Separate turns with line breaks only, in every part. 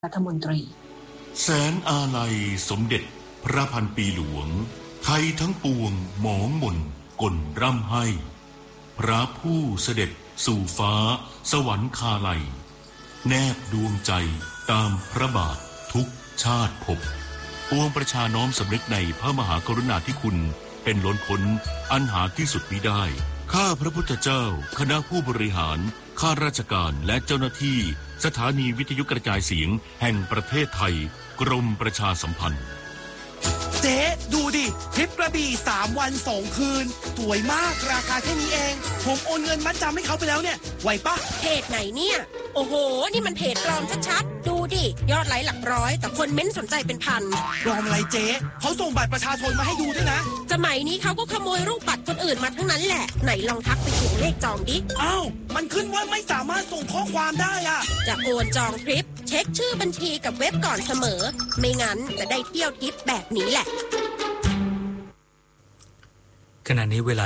รัฐมนตรี
แสนอาลัยสมเด็จพระพันปีหลวงไทยทั้งปวงหมองมนกลร่ำให้พระผู้เสด็จสู่ฟ้าสวรรคาลัยแนบดวงใจตามพระบาททุกชาติภพปวงประชาน้อมสำนึกในพระมหากรุณาธิคุณเป็นล้นพ้นอันหาที่สุดมิได้ข้าพระพุทธเจ้าคณะผู้บริหารข้าราชการและเจ้าหน้าที่สถานีวิทยุกระจายเสียงแห่งประเทศไทยกรมประชาสัมพันธ์
เจ๊ดูดิทริปกระบี่3 วัน 2 คืนสวยมากราคาแค่นี้เองผมโอนเงินมัดจำให้เขาไปแล้วเนี่ยไหวปะ
เพจไหนเนี่ยโอ้โหนี่มันเพจปลอมชัดๆดูดิยอดไลค์หลักร้อยแต่คนเม้นสนใจเป็นพัน
ปลอมอะไรเจ๊เขาส่งบัตรประชาชนมาให้ดูด้วยนะ
สมัยนี้เขาก็ขโมยรูปบัตรคนอื่นมาทั้งนั้นแหละไหนลองทักไปถึงเลขจองดิ
อ้าวมันขึ้นว่าไม่สามารถส่งข้อความได้อะ
จะโอนจองทริปเช็คชื่อบัญชีกับเว็บก่อนเสมอไม่งั้นจะได้เที่ยวทริปแบบนี้แหละ
ขณะนี้เวลา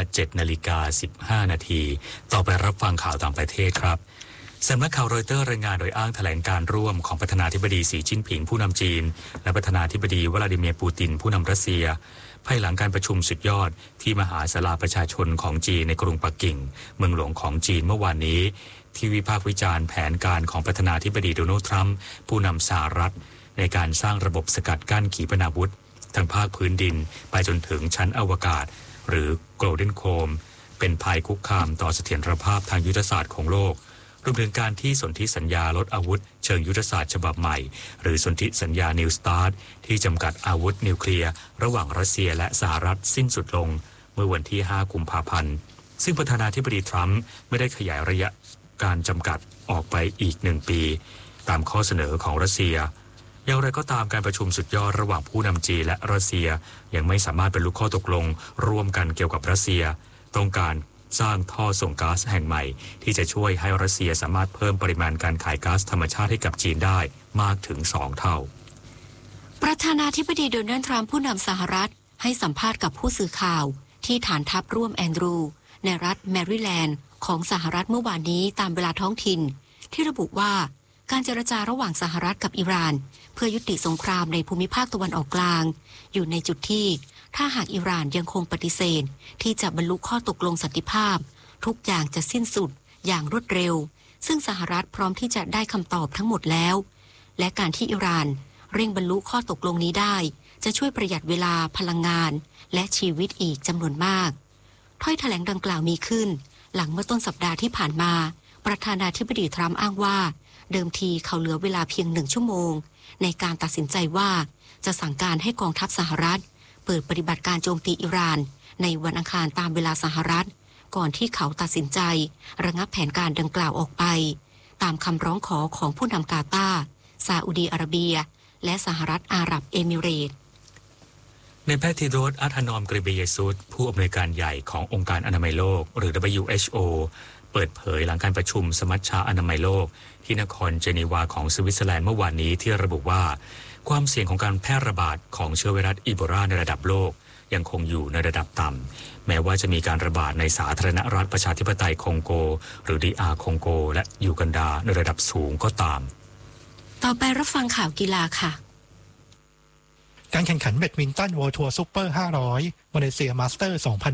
7:15 นาทีต่อไปรับฟังข่าวต่างประเทศครับสำนักข่าวรอยเตอร์รายงานโดยอ้างแถลงการร่วมของประธานาธิบดีสีจิ้นผิงผู้นำจีนและประธานาธิบดีวลาดิเมียร์ปูตินผู้นำรัสเซียภายหลังการประชุมสุดยอดที่มหาศาลาประชาชนของจีนในกรุงปักกิ่งเมืองหลวงของจีนเมื่อวานนี้ที่วิพากษ์วิจารณ์แผนการของประธานาธิบดีโดนัลด์ทรัมป์ผู้นำสหรัฐในการสร้างระบบสกัดกั้นขีปนาวุธทั้งภาคพื้นดินไปจนถึงชั้นอวกาศหรือ Golden Dome เป็นภัยคุกคามต่อเสถียรภาพทางยุทธศาสตร์ของโลกรวมถึงการที่สนธิสัญญาลดอาวุธเชิงยุทธศาสตร์ฉบับใหม่หรือสนธิสัญญา New START ที่จำกัดอาวุธนิวเคลียร์ระหว่างรัสเซียและสหรัฐสิ้นสุดลงเมื่อวันที่ 5 กุมภาพันธ์ซึ่งประธานาธิบดีทรัมป์ไม่ได้ขยายระยะการจำกัดออกไปอีก1 ปีตามข้อเสนอของรัสเซียอย่างไรก็ตามการประชุมสุดยอดระหว่างผู้นำจีนและรัสเซียยังไม่สามารถบรรลุข้อตกลงร่วมกันเกี่ยวกับรัสเซียต้องการสร้างท่อส่งก๊าซแห่งใหม่ที่จะช่วยให้รัสเซียสามารถเพิ่มปริมาณการขายก๊าซธรรมชาติให้กับจีนได้มากถึง2 เท่า
ประธานาธิบดีโดนัลด์ทรัมป์ผู้นำสหรัฐให้สัมภาษณ์กับผู้สื่อข่าวที่ฐานทัพร่วมแอนดรูในรัฐแมริแลนด์ของสหรัฐเมื่อวานนี้ตามเวลาท้องถิ่นที่ระบุว่าการเจรจาระหว่างสหรัฐกับอิหร่านเพื่อยุติสงครามในภูมิภาคตะวันออกกลางอยู่ในจุดที่ถ้าหากอิหร่านยังคงปฏิเสธที่จะบรรลุข้อตกลงสันติภาพทุกอย่างจะสิ้นสุดอย่างรวดเร็วซึ่งสหรัฐพร้อมที่จะได้คำตอบทั้งหมดแล้วและการที่อิหร่านเร่งบรรลุข้อตกลงนี้ได้จะช่วยประหยัดเวลาพลังงานและชีวิตอีกจำนวนมากถ้อยแถลงดังกล่าวมีขึ้นหลังเมื่อต้นสัปดาห์ที่ผ่านมาประธานาธิบดีทรัมป์อ้างว่าเดิมทีเขาเหลือเวลาเพียง1 ชั่วโมงในการตัดสินใจว่าจะสั่งการให้กองทัพสหรัฐเปิดปฏิบัติการโจมตีอิหร่านในวันอังคารตามเวลาสหรัฐก่อนที่เขาตัดสินใจระงับแผนการดังกล่าวออกไปตามคำร้องขอของผู้นำกาตาร์ซาอุดีอาระเบียและสหรัฐอาหรับเอมิเรตส์
ในแพทย์ธีโรส อัธนอม กริเบเยซุสผู้อำนวยการใหญ่ขององค์การอนามัยโลกหรือ WHO เปิดเผยหลังการประชุมสมัชชาอนามัยโลกที่นครเจนีวาของสวิตเซอร์แลนด์เมื่อวานนี้ที่ระบุว่าความเสี่ยงของการแพร่ระบาดของเชื้อไวรัสอีโบลาในระดับโลกยังคงอยู่ในระดับต่ำแม้ว่าจะมีการระบาดในสาธารณรัฐประชาธิปไตยคองโกหรือ DR คองโกและยูกันดาในระดับสูงก็ตาม
ต่อไปรับฟังข่าวกีฬาค่ะ
การแข่งขันแบดมินตัน World Tour Super 500 มาเลเซียมาสเตอร์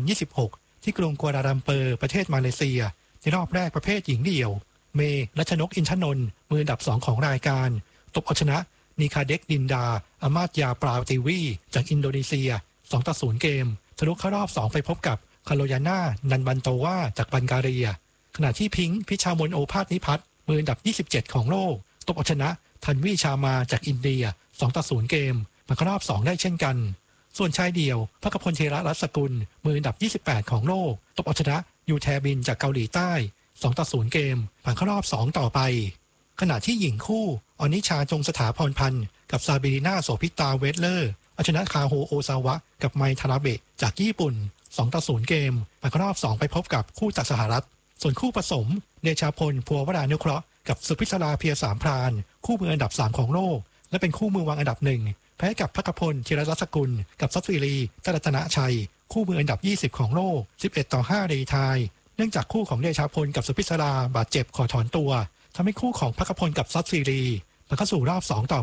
2026 ที่กรุงกัวลาลัมเปอร์ประเทศมาเลเซียในรอบแรกประเภทหญิงเดี่ยวเมย์รัชนกอินทนนท์มืออันดับ2ของรายการตบเอาชนะนิคาเด็กดินดาอามาตยาปราติวีจากอินโดนีเซีย 2-0 เกมทะลุเข้ารอบ2ไปพบกับคาโลยาน่านันบันโตวาจากบัลแกเรียขณะที่พิงค์พิชามนโอภาสนิพัฒน์มืออันดับ27ของโลกตบเอาชนะทันวีชามาจากอินเดีย 2-0 เกมผ่านเข้ารอบ2ได้เช่นกันส่วนชายเดี่ยวภคพลเทระรัศกุลมืออันดับ28ของโลกตบเอาชนะยูแทบินจากเกาหลีใต้ 2-0 เกมผ่านเข้ารอบ2ต่อไปขณะที่หญิงคู่อนิชาจงสถาพรพันธ์กับซาบิริน่าโสภิตาเวสเลอร์เอาชนะคาโฮโอซาวะกับไมทาราเบะจากญี่ปุ่น 2-0 เกมผ่านเข้ารอบ2ไปพบกับคู่จากสหรัฐส่วนคู่ผสมเดชาพลพัววรานุเคราะห์กับสุพิศราเพียสามพรานคู่มืออันดับ3ของโลกและเป็นคู่มือวางอันดับ1แพ้กับภคพลธีรรัศกุลกับซัตวิรีจรัตนชัยคู่มืออันดับ20ของโลก11-5รีไทยเนื่องจากคู่ของเดชาพลกับสุพิศราบาดเจ็บขอถอนตัวทำให้คู่ของภคพลกับซัตวิรีแล้วก็สู่รอบ2ต่อ